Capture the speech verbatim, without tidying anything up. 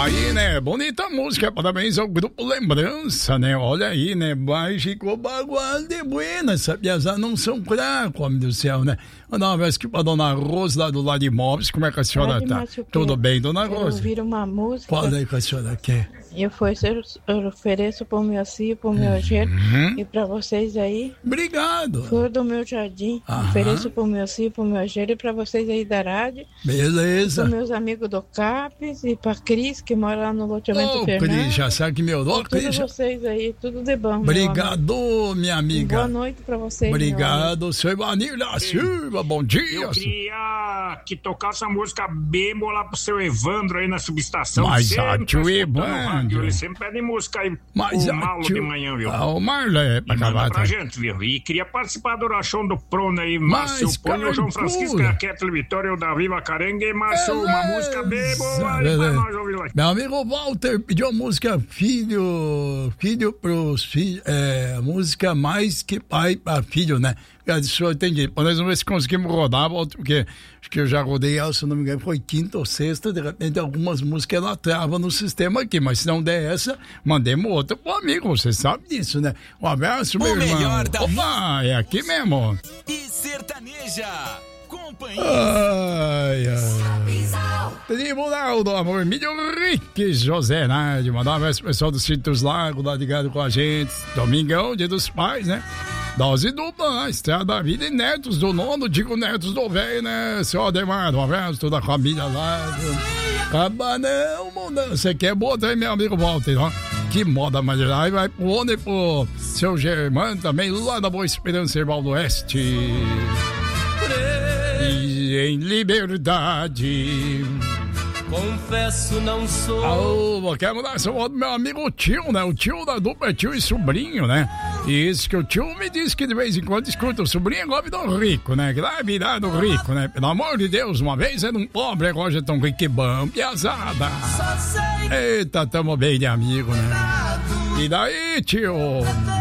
Aí, né, bonita música, parabéns ao Grupo Lembrança, né, olha aí, né, Mágico Bagual de Buena, essa piazada não são fracos, homem do céu, né. Mandar uma vez que pra Dona Rosa, lá do lado de Imóveis, como é que a senhora tá? Tudo bem, Dona Rosa? Eu ouvir uma música. Qual é que a senhora quer? Eu, eu ofereço pro meu filho, pro meu genro uhum. e pra vocês aí. Obrigado. Flor do meu jardim. Aham. Ofereço pro meu filho, pro meu genro e pra vocês aí da rádio. Beleza. Para meus amigos do Capes e pra Cris, que mora lá no loteamento Ô, Fernando. Cris, já sabe que meu nome, Cris. Todos vocês aí, tudo de bom. Obrigado, minha amiga. Boa noite pra vocês. Obrigado, seu Ivanir da Silva, bom dia. Eu queria que tocasse a música Bembo lá pro seu Evandro aí na subestação. Mas a tio Evandro. Ele sempre pede música aí Mas pro Malo tio... de manhã, viu? Ah, o Marlon é pra acabar. Pra gente, viu? E queria participar do rachão do Prono aí, Márcio Põe, o João Francisco, a Ketley Vitória, o Davi Vacarenga e Márcio, uma música Bembo aí pra nós ouvir lá. Meu amigo Walter pediu a música Filho, Filho pros filhos, é, música mais que pai pra filho, né? Eu disse, eu entendi. Nós vamos ver se conseguimos rodar, porque acho que eu já rodei ela, se não me engano, foi quinta ou sexta, de repente algumas músicas ela trava no sistema aqui, mas se não der essa, mandemos outra pro amigo, você sabe disso, né? Um abraço, meu o irmão. Melhor da Opa, é aqui mesmo. E sertaneja, companhia. Ai, ai. Tribunal do Amor, Milho Rick José Nádio, mandar um abraço pro pessoal do Cintos Lago, lá ligado com a gente. Domingão, dia dos pais, né? Dose dupla, Estrada da Vida e netos do nono, digo netos do velho, né? Seu Ademar, um abraço, toda a família lá. Cabanão, mudança, que é boa também, meu amigo Walter, ó. Que moda maneira. Aí vai pro onde pro seu Germano também, lá da Boa Esperança, Irmão do Oeste. E em liberdade. Confesso, não sou. Alô, quero mandar essa moda do meu amigo tio, né? O tio da dupla é tio e sobrinho, né? E isso que o tio me disse que de vez em quando escuta o sobrinho é golpe do rico, né? Que lá é virado rico, né? Pelo amor de Deus, uma vez era um pobre, agora já tão rico e bom, piazada. Eita, tamo bem de amigo, né? E daí, tio?